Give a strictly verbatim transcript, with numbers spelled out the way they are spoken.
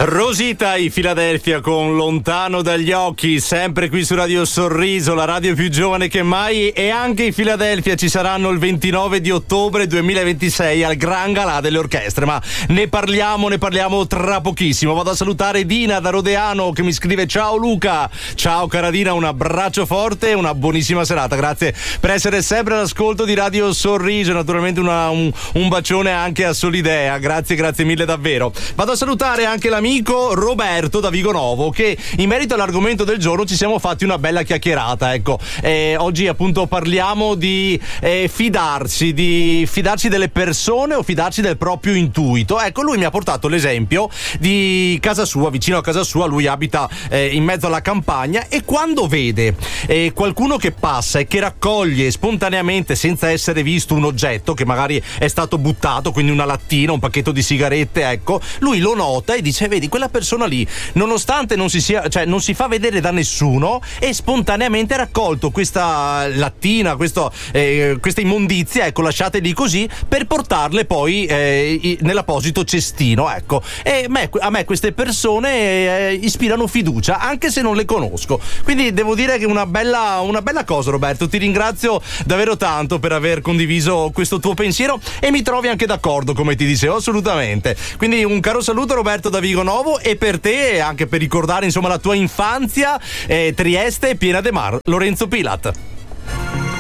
Rosita i Philadelphia con Lontano dagli occhi, sempre qui su Radio Sorriso, la radio più giovane che mai. E anche i Philadelphia ci saranno il ventinove di ottobre duemilaventisei al Gran Galà delle Orchestre, ma ne parliamo, ne parliamo tra pochissimo. Vado a salutare Dina da Rodeano che mi scrive: ciao Luca, ciao cara Dina, un abbraccio forte e una buonissima serata, grazie per essere sempre all'ascolto di Radio Sorriso, naturalmente una, un, un bacione anche a Solidea, grazie, grazie mille davvero. Vado a salutare anche l'amico Roberto da Vigonovo, che in merito all'argomento del giorno ci siamo fatti una bella chiacchierata, ecco. Eh, oggi appunto parliamo di eh, fidarsi, di fidarsi delle persone o fidarsi del proprio intuito. Ecco, lui mi ha portato l'esempio di casa sua, vicino a casa sua, lui abita eh, in mezzo alla campagna, e quando vede eh, qualcuno che passa e che raccoglie spontaneamente, senza essere visto, un oggetto che magari è stato buttato, quindi una lattina, un pacchetto di sigarette, ecco, lui lo nota e dice: vedi, quella persona lì, nonostante non si sia, cioè non si fa vedere da nessuno, e spontaneamente ha raccolto questa lattina, questo, eh, questa immondizia, ecco, lasciate lì così, per portarle poi eh, nell'apposito cestino, ecco. E me, a me queste persone eh, ispirano fiducia, anche se non le conosco. Quindi devo dire che è una bella, una bella cosa, Roberto. Ti ringrazio davvero tanto per aver condiviso questo tuo pensiero, e mi trovi anche d'accordo, come ti dicevo, assolutamente. Quindi un caro saluto, Roberto da Vigonovo, e per te, anche per ricordare insomma la tua infanzia, eh, Trieste piena de mar, Lorenzo Pilat.